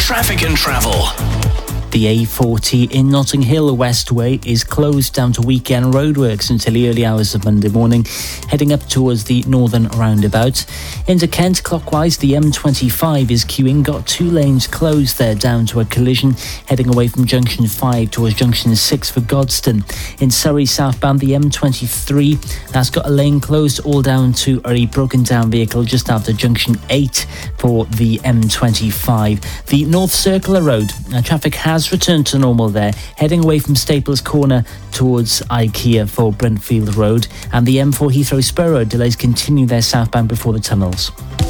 Traffic and travel. The A40 in Notting Hill Westway is closed down to weekend roadworks until the early hours of Monday morning, heading up towards the northern roundabout. Into Kent clockwise, the M25 is queuing, got 2 lanes closed there down to a collision, heading away from junction 5 towards junction 6 for Godstone. In Surrey southbound, the M23, that's got a lane closed all down to a broken down vehicle just after junction 8 for the M25. The North Circular Road, traffic has returned to normal there, heading away from Staples Corner towards IKEA for Brentfield Road, and the M4 Heathrow Spur Road delays continue there southbound before the tunnels.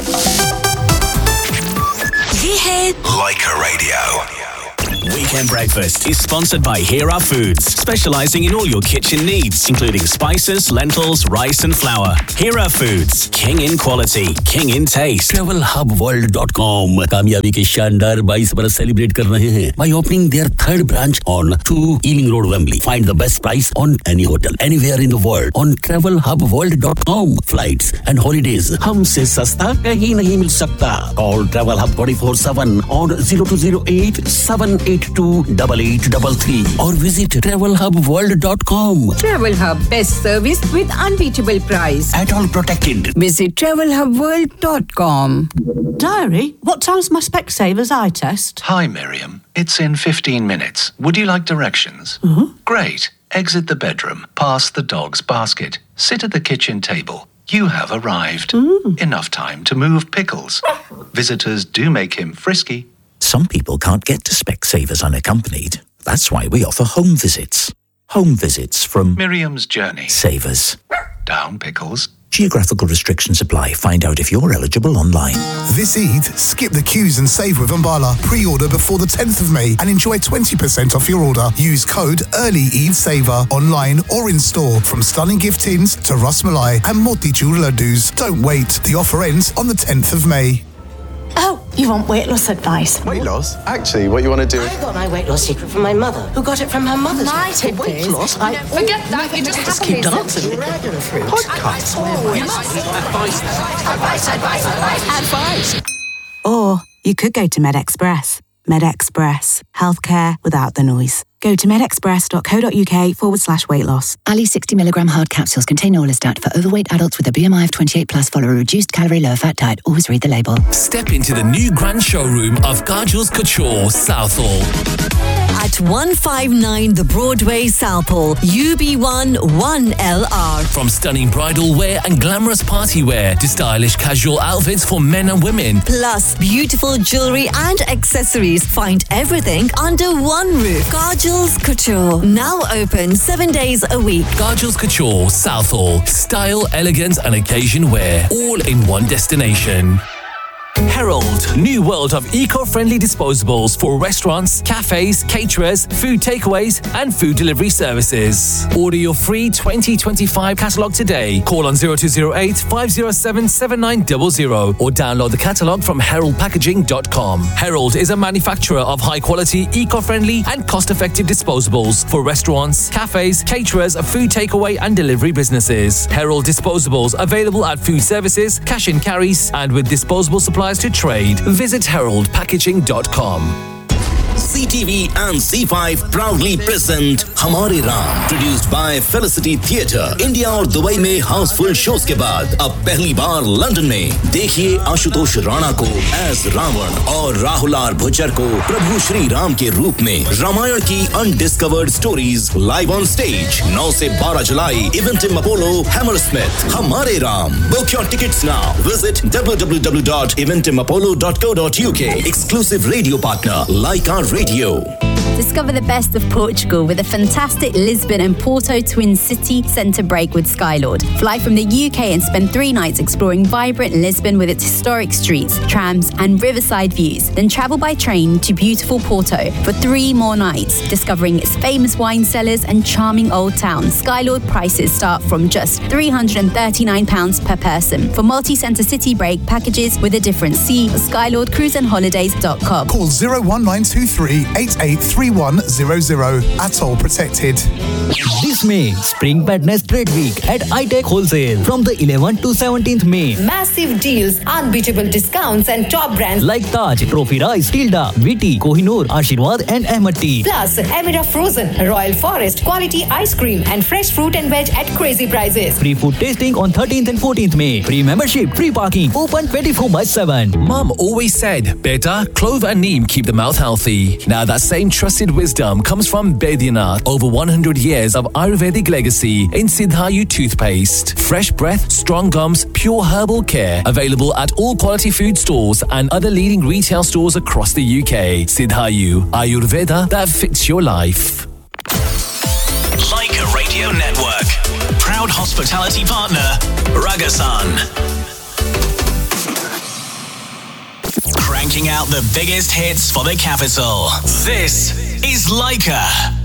Leica Radio. Weekend Breakfast is sponsored by Hera Foods, specialising in all your kitchen needs, including spices, lentils, rice and flour. Hera Foods, king in quality, king in taste. TravelHubWorld.com कामयाबी के शानदार 22 बरस celebrate कर रहे हैं by opening their 3rd branch on 2 Ealing Road, Wembley. Find the best price on any hotel anywhere in the world on TravelHubWorld.com. Flights and holidays हमसे सस्ता कहीं नहीं मिल सकता. Call Travel Hub 24/7 on 0208-782-8833 or visit TravelHubWorld.com. Travel Hub, best service with unbeatable price. At all protected. Visit TravelHubWorld.com. Diary, what time's my Specsavers eye test? Hi, Miriam. It's in 15 minutes. Would you like directions? Great. Exit the bedroom, past the dog's basket. Sit at the kitchen table. You have arrived. Enough time to move pickles. Visitors do make him frisky. Some people can't get to Specsavers unaccompanied. That's why we offer home visits. Home visits from Miriam's Journey. Savers. Down pickles. Geographical restrictions apply. Find out if you're eligible online. This Eid, skip the queues and save with Umbala. Pre-order before the 10th of May and enjoy 20% off your order. Use code Early Eid Saver online or in store. From stunning gift tins to Ras Malai and Motichur laddus. Don't wait. The offer ends on the 10th of May. Oh, you want weight loss advice? Weight loss? Actually, what you want to do... I got my weight loss secret from my mother, who got it from her mother's. My tip weight is, loss? forget that, you just keep dancing. Dragon fruit. Podcast. Advice. Or you could go to MedExpress. MedExpress. Healthcare without the noise. Go to medexpress.co.uk/weight loss. Ali 60mg hard capsules contain orlistat for overweight adults with a BMI of 28+. Follow a reduced calorie, low fat diet. Always read the label. Step into the new grand showroom of Kajal's Couture, Southall. At 159 The Broadway, Southall, UB1 1LR. From stunning bridal wear and glamorous party wear to stylish casual outfits for men and women. Plus beautiful jewellery and accessories. Find everything under one roof. Kajal's Couture. Now open 7 days a week. Kajal's Couture, Southall. Style, elegance and occasion wear. All in one destination. Herald, new world of eco-friendly disposables for restaurants, cafes, caterers, food takeaways and food delivery services. Order your free 2025 catalogue today. Call on 0208 507 7900 or download the catalogue from heraldpackaging.com. Herald is a manufacturer of high-quality, eco-friendly and cost-effective disposables for restaurants, cafes, caterers, food takeaway and delivery businesses. Herald disposables available at food services, cash and carries and with disposable supplies to trade. Visit heraldpackaging.com. CTV and C5 proudly present हमारे Ram, produced by Felicity Theatre. India और Dubai में Housefull shows के बाद अब पहली बार London में देखिए आशुतोष राणा को एज रावण और राहुल आर भुजर को प्रभु श्री राम के रूप में रामायण की undiscovered stories live on stage 9 से 12 जुलाई इवेंटिम अपोलो हैमरस्मिथ. हमारे Ram. Book your tickets now. Visit www.eventimapollo.co.uk. Exclusive radio partner Leica Radio. Discover the best of Portugal with a fantastic Lisbon and Porto Twin City Centre break with Skylord. Fly from the UK and spend 3 nights exploring vibrant Lisbon with its historic streets, trams and riverside views. Then travel by train to beautiful Porto for 3 more nights, discovering its famous wine cellars and charming old town. Skylord prices start from just £339 per person. For multi-centre city break packages with a difference, see skylordcruiseandholidays.com. Call 01923 883 3100. Atoll protected. This May, Spring Badness Trade Week at iTech Wholesale from the 11th to 17th May. Massive deals, unbeatable discounts and top brands like Taj, Trophy Rice, Tilda, Viti, Kohinoor, Ashirwad and Ahmad Tea. Plus, Emira Frozen, Royal Forest, quality ice cream and fresh fruit and veg at crazy prices. Free food tasting on 13th and 14th May. Free membership, free parking, open 24/7. Mum always said, beta, clove and neem keep the mouth healthy. Now that same trusted wisdom comes from Baidyanath. Over 100 years of Ayurvedic legacy in Siddhayu toothpaste. Fresh breath, strong gums, pure herbal care. Available at all quality food stores and other leading retail stores across the UK. Siddhayu, Ayurveda that fits your life. Leica Radio Network. Proud hospitality partner, Ragasan. Cranking out the biggest hits for the capital. This is Leica.